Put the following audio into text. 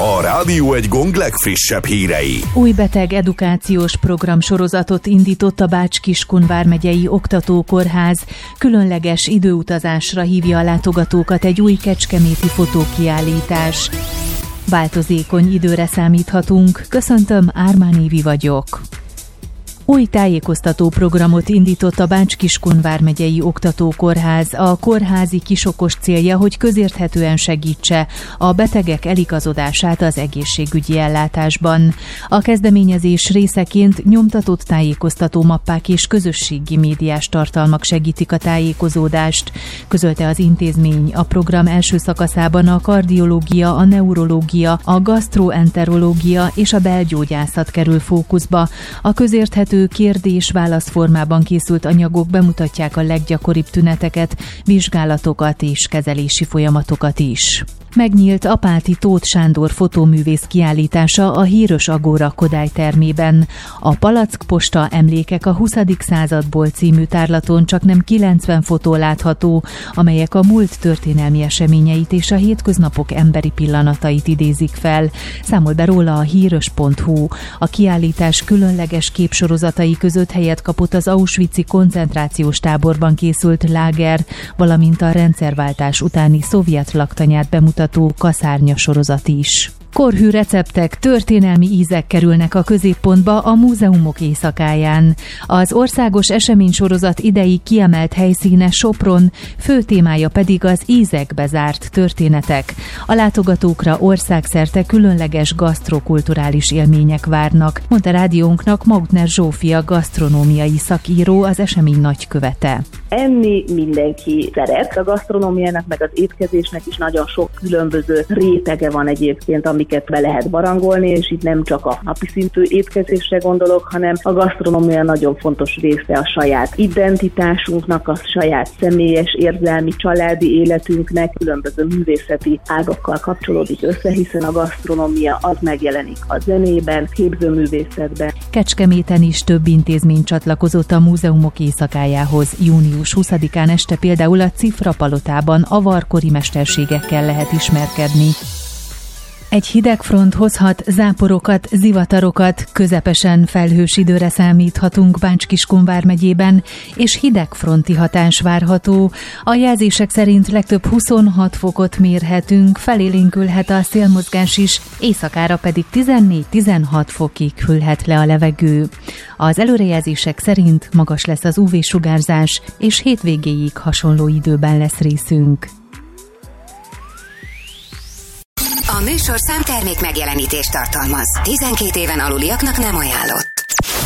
A Rádió Egy Gong legfrissebb hírei. Új beteg edukációs programsorozatot indított a Bács-Kiskun vármegyei oktatókórház. Különleges időutazásra hívja a látogatókat egy új kecskeméti fotókiállítás. Változékony időre számíthatunk. Köszöntöm, Ármán Évi vagyok. Új tájékoztató programot indított a Bács-Kiskun vármegyei oktatókórház. A kórházi kisokos célja, hogy közérthetően segítse a betegek eligazodását az egészségügyi ellátásban. A kezdeményezés részeként nyomtatott tájékoztató mappák és közösségi médiás tartalmak segítik a tájékozódást, közölte az intézmény. A program első szakaszában a kardiológia, a neurológia, a gasztroenterológia és a belgyógyászat kerül fókuszba. A közérthető kérdés-válasz formában készült anyagok bemutatják a leggyakoribb tüneteket, vizsgálatokat és kezelési folyamatokat is. Megnyílt Apáti Tóth Sándor fotóművész kiállítása a Híros Agóra Kodály termében. A Palackposta Emlékek a 20. századból című tárlaton csaknem 90 fotó látható, amelyek a múlt történelmi eseményeit és a hétköznapok emberi pillanatait idézik fel. Számol be róla a híros.hu. A kiállítás különleges képsorozatai között helyet kapott az auschwitzi koncentrációs táborban készült láger, valamint a rendszerváltás utáni szovjet laktanyát bemutató kaszárnya sorozat is. Korhű receptek, történelmi ízek kerülnek a középpontba a múzeumok éjszakáján. Az országos eseménysorozat idei kiemelt helyszíne Sopron, fő témája pedig az ízekbe zárt történetek. A látogatókra országszerte különleges gasztrokulturális élmények várnak, mondta rádiónknak Mautner Zsófia gasztronómiai szakíró, az esemény nagykövete. Enni mindenki szeret, a gasztronómiának meg az étkezésnek is nagyon sok különböző rétege van egyébként, amiket be lehet barangolni, és itt nem csak a napi szintű étkezésre gondolok, hanem a gasztronómia nagyon fontos része a saját identitásunknak, a saját személyes, érzelmi, családi életünknek, különböző művészeti ágakkal kapcsolódik össze, hiszen a gasztronómia az megjelenik a zenében, képzőművészetben. Kecskeméten is több intézmény csatlakozott a múzeumok éjszakájához. Június 20-án este például a Cifra palotában avarkori mesterségekkel lehet ismerkedni. Egy hideg front hozhat záporokat, zivatarokat, közepesen felhős időre számíthatunk Bács-Kiskun vármegyében, és hidegfronti hatás várható. A jelzések szerint legtöbb 26 fokot mérhetünk, felélénkülhet a szélmozgás is, éjszakára pedig 14-16 fokig hűlhet le a levegő. Az előrejelzések szerint magas lesz az UV-sugárzás, és hétvégéig hasonló időben lesz részünk. A műsorszám termék megjelenítést tartalmaz. 12 éven aluliaknak nem ajánlott.